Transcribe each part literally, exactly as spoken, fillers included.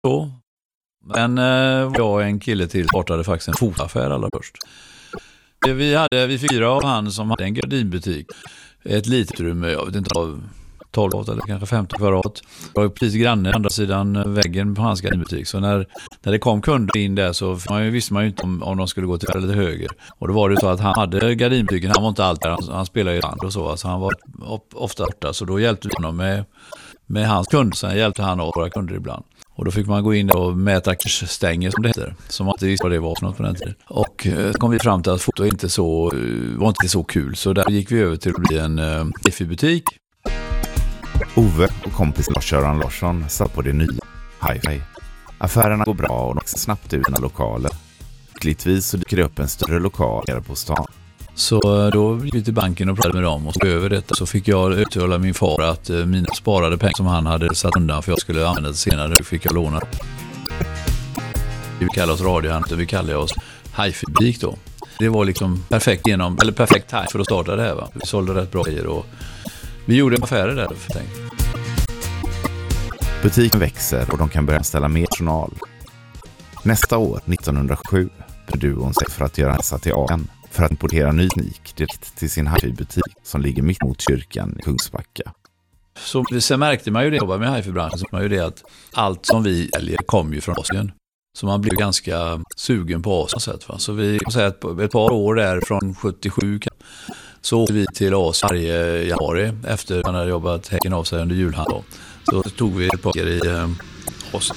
så. Men eh, jag och en kille till startade faktiskt en fotaffär allra först. Vi hade vi fyra av han som hade en gardinbutik. Ett litet rum, jag vet inte, tolv eller kanske femton kvadrat. Jag var precis granne andra sidan väggen på hans gardinbutik. Så när, när det kom kunder in där så man, visste man ju inte om, om de skulle gå till eller till höger. Och då var det så att han hade gardinbutiken, han var inte alltid där, han, han spelade ju land och så. Alltså han var ofta borta, så då hjälpte vi honom med, med hans kunder. Sen hjälpte han och våra kunder ibland. Och då fick man gå in och mäta stänger som det heter. Som man inte visste vad det var för något på den tiden. Och så kom vi fram till att foto inte så, var inte så kul. Så där gick vi över till att bli en uh, hifi-butik. Ove och kompis Lars-Göran Larsson satt på det nya Hi-Fi. Affärerna går bra och de ser snabbt ut i lokaler. Lyckligtvis så dyker det upp en större lokal nere på stan. Så då gick vi till banken och pratade med dem och över detta så fick jag uttala min far att mina sparade pengar som han hade satt undan för jag skulle använda det senare fick jag låna. Vi kallar oss radiohandel, vi kallar oss Hi-Fi-butik då. Det var liksom perfekt genom, eller perfekt time för att starta det här va. Vi sålde rätt bra grejer och vi gjorde affärer där för tänk. Butiken växer och de kan börja ställa mer personal. Nästa år, nittonhundrasju, började duon sig för att göra en resa till Asien för att importera ny teknik direkt till sin Hi-Fi-butik som ligger mitt mot kyrkan i Kungsbacka. Så sen märkte man ju det, med Hi-Fi-branschen, så man ju det att allt som vi älger kom ju från Asien. Så man blev ganska sugen på Asien sätt. Va? Så vi kan säga att ett par år där från sjuttiosju så åkte vi till Asien varje januari efter att man hade jobbat häcken av sig under julhandeln. Så tog vi ett par i eh, Asien.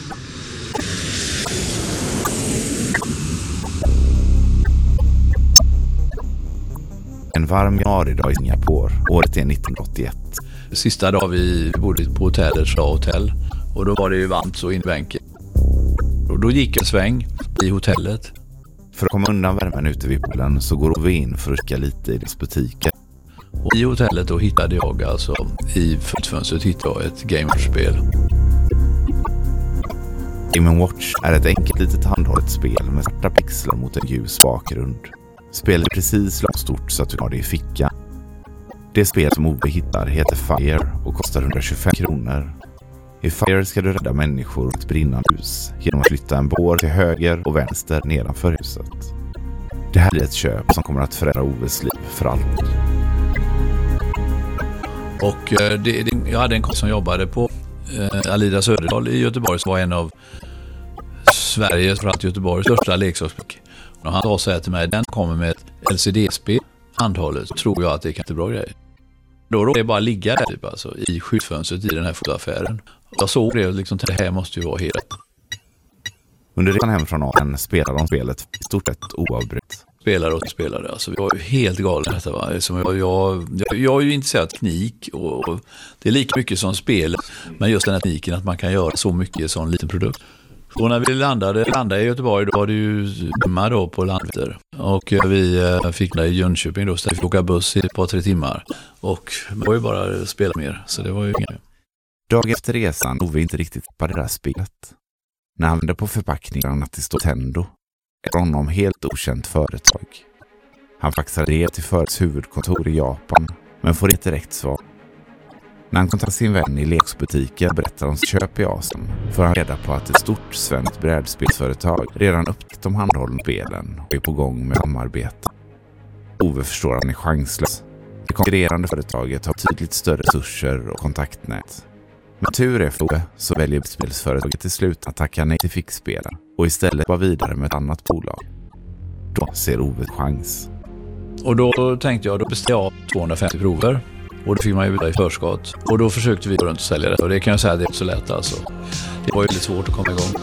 En varm januaridag i Singapore. Året är nittonhundraåttioett. Sista dag vi bodde på hotellet, Shah Hotel. Och då var det ju varmt så in i bänken. Och då gick en sväng i hotellet. För att komma undan värmen ute vid poolen så går vi in för att kika lite i dess butiker. Och i hotellet då hittade jag alltså, i fönstret hittade jag ett Game Watch-spel. Game Watch är ett enkelt litet handhållet spel med svarta pixlar mot en ljus bakgrund. Spelet är precis långt stort så att du har det i fickan. Det spel som Ove hittar heter Fire och kostar hundratjugofem kronor. I Fire ska du rädda människor i ett brinnande hus genom att flytta en bår till höger och vänster nedanför huset. Det här är ett köp som kommer att förändra Oves liv för alltid. Och eh, det, det, jag hade en kompis som jobbade på eh, Alida Söderdal i Göteborg som var en av Sveriges, för att Göteborgs största leksaksbutik. Och han sa så här till mig, den kommer med ett L C D-spel handhållet, så tror jag att det kan inte bra grej. Då råkade jag bara ligga där typ, alltså, i skyltfönstret i den här fotoaffären. Jag såg det och liksom, det här måste ju vara helt. Under resan hem från Asien spelar de spelet i stort sett oavbrutet. Spelare och spelare, alltså vi var ju helt galna detta va. Som jag, jag, jag, jag är ju intresserad av teknik och, och det är lika mycket som spel, men just den här tekniken att man kan göra så mycket i en sån liten produkt. Och när vi landade, landade i Göteborg då var det ju hemma då på Landvetter. Och vi fick där i Jönköping då, så vi fick åka buss i ett par tre timmar. Och det var ju bara att spela mer, så det var ju inget. Dag efter resan tog vi inte riktigt på det där spelet. När han vände på förpackningarna till Nintendo, ett honom helt okänt företag. Han faxade brev till företagets huvudkontor i Japan, men får inte direkt svar. När han kontaktar sin vän i leksbutiken berättar om köp i Asien, får han reda på att ett stort svenskt brädspelsföretag redan upptäckt de handhållna spelen och är på gång med samarbete. Ove förstår att han är chanslös. Det konkurrerande företaget har tydligt större resurser och kontaktnät. Men tur är för Ove så väljer spelsföretaget till slut att tacka nej till fixspelen och istället vara vidare med ett annat bolag. Då ser Ove chans. Och då tänkte jag, då beställde jag tvåhundrafemtio prover. Och då fick man ju vidare i förskott. Och då försökte vi gå runt och sälja det. Och det kan jag säga, det är inte så lätt alltså. Det var ju lite svårt att komma igång.